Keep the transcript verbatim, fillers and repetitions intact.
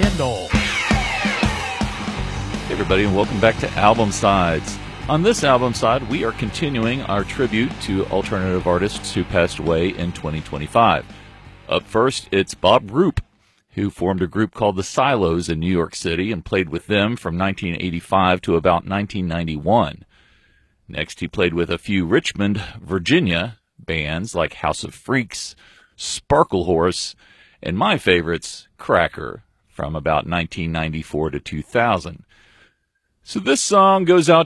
Kendall. Hey everybody, and welcome back to Album Sides. On this album side, we are continuing our tribute to alternative artists who passed away in twenty twenty-five. Up first, it's Bob Roop, who formed a group called the Silos in New York City and played with them from nineteen eighty-five to about nineteen ninety-one. Next, he played with a few Richmond, Virginia bands like House of Freaks, Sparkle Horse, and my favorites, Cracker, from about nineteen ninety-four to two thousand. So this song goes out